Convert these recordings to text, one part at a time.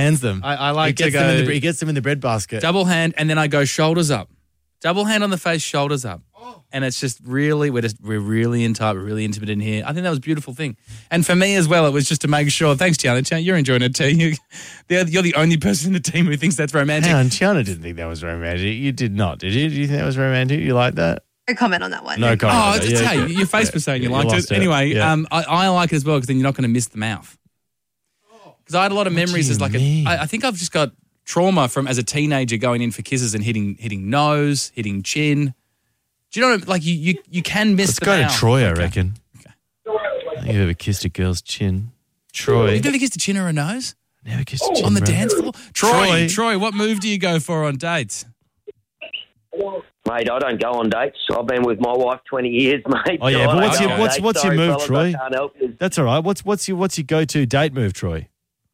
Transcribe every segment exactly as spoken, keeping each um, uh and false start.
hands them. I, I like he to gets them in go the, he gets them in the bread basket. double hand, and then I go shoulders up. Double hand on the face, shoulders up. And it's just really, we're just, we're really in tight, we're really intimate in here. I think that was a beautiful thing. And for me as well, it was just to make sure, thanks, Tiana. Tiana, you're enjoying it too. You, you're the only person in the team who thinks that's romantic. Hang on, Tiana didn't think that was romantic. You did not, did you? Did you think that was romantic? You like that? No comment on that one. No comment. Oh, on it's, that. Yeah, hey, your face was saying you you liked lost it. it. Anyway, Yeah. um, I, I like it as well because then you're not going to miss the mouth. Because I had a lot of What do memories you as like mean? a, I, I think I've just got trauma from as a teenager going in for kisses and hitting hitting nose, hitting chin. Do you know what, like you you, you can miss Let's the go mouth. to Troy, I Okay. reckon. Okay. I think you've ever kissed a girl's chin. Troy. You've never kissed a chin or a nose? Never kissed a chin, On the bro. dance floor? Troy, Troy, Troy. what move do you go for on dates? Mate, I don't go on dates. I've been with my wife twenty years, mate. Oh, yeah, so but I what's don't your- go on what's- dates. what's your Sorry, move, fellas, Troy? I can't help you. That's all right. What's what's your what's your go-to date move, Troy?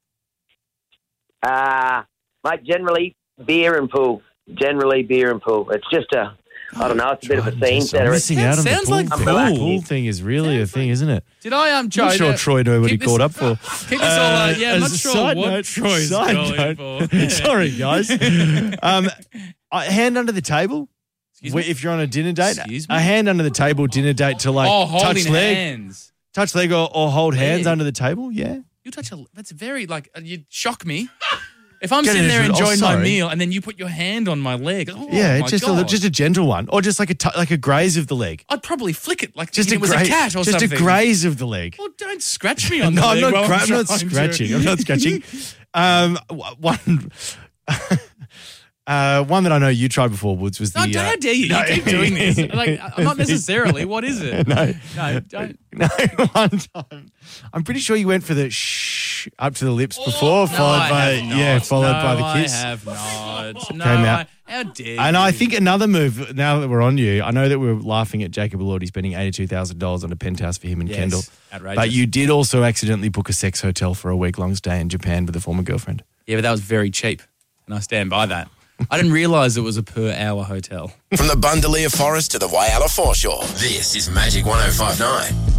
Uh, mate, generally beer and pool. Generally beer and pool. It's just a, I don't know, it's a bit of a scene Just- I'm setter. missing out on the Sounds pool like thing. pool. The pool thing is really a thing, isn't it? Did I, um, Joe? I'm not sure uh, Troy knew what he keep this- caught up for. Keep this all, uh, yeah, I'm not as a sure side what note- Troy's side going note- for. Sorry, guys. um, a hand under the table. Excuse me? If you're on a dinner date, Excuse me? a hand under the table dinner date to like Oh, touch holding leg, hands. touch leg, or, or hold hands Leg. under the table. Yeah. You touch a, that's very, like, uh, you shock me. If I'm Get sitting it, there oh, enjoying my sorry. meal and then you put your hand on my leg. Oh, yeah, my just a, God. just a gentle one, or just like a t- like a graze of the leg. I'd probably flick it like Just it a was gra- a cat or just something. a graze of the leg. Well, don't scratch me on the No, I'm leg. not, while gra- I'm not trying to- scratching. I'm not scratching. Um, w- one, uh, one that I know you tried before, Woods, was No, the. don't uh, how dare you? no. You keep doing this. Like, I'm not necessarily. What is it? No, No, don't. no. One time, I'm pretty sure you went for the shh up to the lips before, No, followed I by have not. yeah, followed no, by the kiss. I have not. No, Came out. I, how dare And you? I think another move, now that we're on you, I know that we're laughing at Jacob Elordi spending eighty-two thousand dollars on a penthouse for him and Yes, Kendall. outrageous. But you did also accidentally book a sex hotel for a week-long stay in Japan with a former girlfriend. Yeah, but that was very cheap. And I stand by that. I didn't realise it was a per-hour hotel. From the Bundalia Forest to the Whyalla foreshore, this is Magic one oh five point nine.